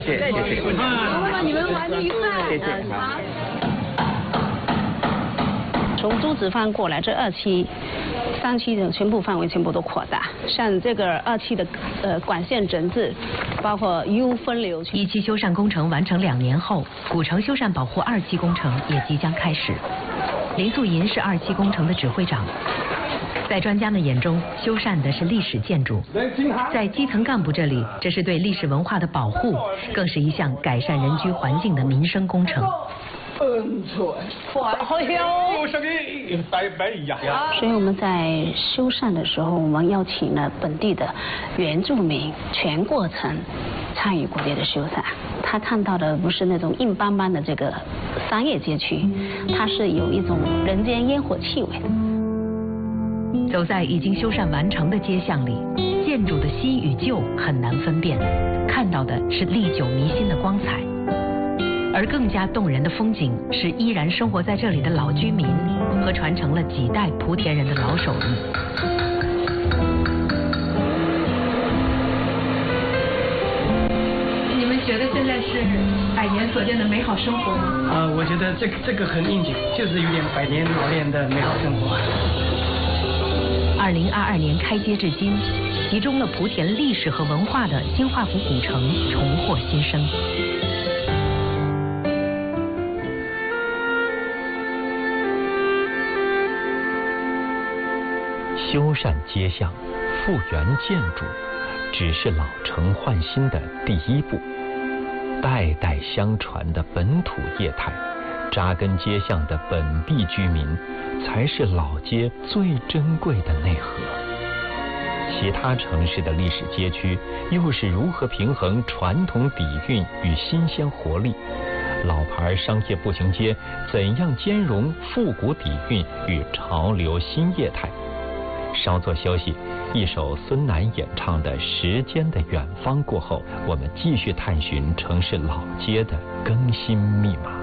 谢谢。 你们玩的愉快。 谢谢。 好。 从朱子坊过来，这2期、3期的全部范围全部都扩大，像这个2期的管线整治，包括 U 分流区。 1期修缮工程完成2年后，古城修缮保护2期工程也即将开始。林素银是2期工程的指挥长。在专家们眼中，修缮的是历史建筑；在基层干部这里，这是对历史文化的保护，更是一项改善人居环境的民生工程。 所以我们在修缮的时候，我们邀请了本地的原住民全过程参与过这个修缮。他看到的不是那种硬邦邦的这个商业街区，它是有一种人间烟火气味的。 走在已经修缮完成的街巷里，建筑的新与旧很难分辨，看到的是历久弥新的光彩。而更加动人的风景是依然生活在这里的老居民和传承了几代莆田人的老手艺。 你们觉得现在是100年所见的美好生活吗？ 我觉得这个很应景，就是有点百年老练的美好生活。 2022年开街至今，集中了莆田历史和文化的新化府古城重获新生。 修缮街巷、复原建筑，只是老城换新的第一步。代代相传的本土业态，扎根街巷的本地居民，才是老街最珍贵的内核。其他城市的历史街区又是如何平衡传统底蕴与新鲜活力？老牌商业步行街怎样兼容复古底蕴与潮流新业态？稍作休息，一首孙楠演唱的《时间的远方》过后，我们继续探寻城市老街的更新密码。